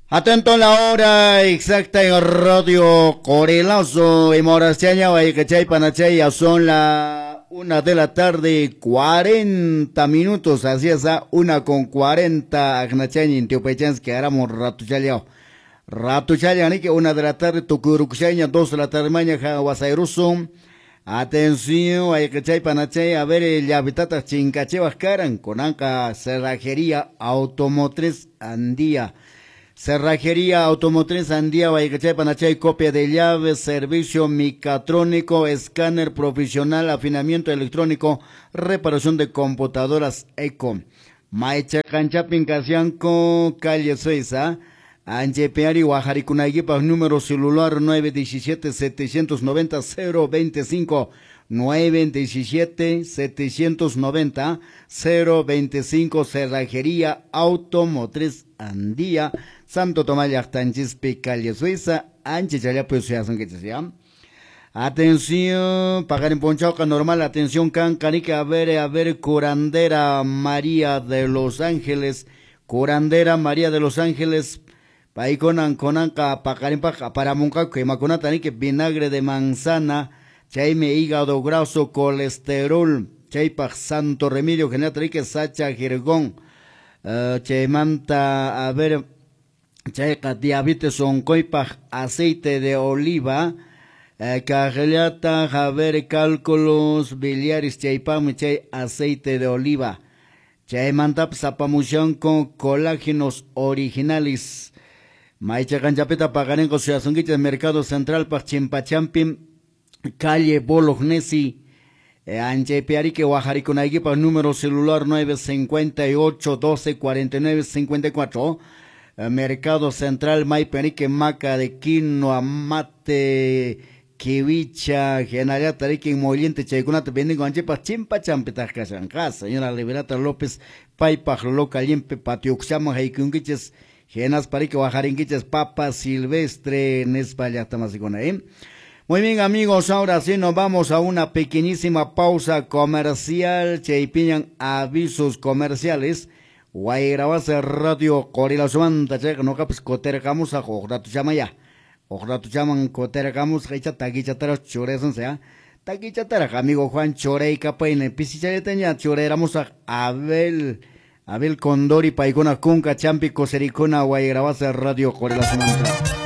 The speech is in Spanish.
Atento a la hora exacta en Radio Corelazo, en Morastiaña, Guayacachay, Panachay, ya son la 1 de la tarde, 40 minutos, así es, 1:40, Agnachay, en Teopechans, que haramos Ratuchayao. Ratuchayao, ni que 1 de la tarde, Tucurucuchaña, 2 de la tarde, mañana, Guasairuso. Atención, Guayacachay, Panachay, a ver, el habitata Chincachevas Caran, con Anca Cerrajería Automotriz Andía. Cerrajería Automotriz Andía, Guayacachay, Panachay, copia de llaves, servicio micatrónico, escáner profesional, afinamiento electrónico, reparación de computadoras ECO. Maicha Canchapin Casianco, calle Suiza, Anjepeari, Guajaricunaguipa, número celular 917-790-025. 917-790-025, Cerrajería Automotriz Andía, Santo Tomás Yachtanchispi, calle Suiza, Anche Chaya, pues ya son que se llaman. Atención, pagar en Ponchauca normal, atención, Cancarica, a ver, Curandera María de los Ángeles, Curandera María de los Ángeles, Paiconan, Conanca, pagar en Paca, para Monca, que Macunatanique, vinagre de manzana, Chaime hígado graso, colesterol, Chaipa Santo Remilio, Genetrique, Sacha Girgón, Chaimanta, a ver, Chaica diabetes oncoipa, aceite de oliva, Cajeliata, a ver, cálculos biliares, Chaipam, Chay, aceite de oliva, Chaimanta, Zapamuchón con colágenos originales, Maicha Canchapeta, Pagarenco, Ciudad Mercado Central, Pachimpachampim, calle Bolognesi, Anjepearique, Guajaricunaguipa, número celular 958-12-49-54, Mercado Central, Maiperique, Maca de Quinoa, Mate, Quivicha, Genayatarique, Moliente, Chaicunate, Bendigo, Anjepa, Chimpa, Champeta, Casanca, señora Liberata López, Paipa, Loca, Liempe, Patiuxama, Heikunquiches, Genas Parique, Guajarinquiches, Papa Silvestre, Nespalia, Tamasicona, Muy bien, amigos, ahora sí nos vamos a una pequeñísima pausa comercial. Cheipiñan avisos comerciales. Guayrabase Radio Corelazuanta, no capes cotercamos a Jogratu Chamaya. Jogratu Chaman cotercamos, hecha taquichatara choreson sea. Taquichatara, amigo Juan Chorey Capaine, Pisichareteña, choreramos a Abel Condori, Paicona Cunca, Champi, Cosericona, Guayrabase Radio Corelazuanta.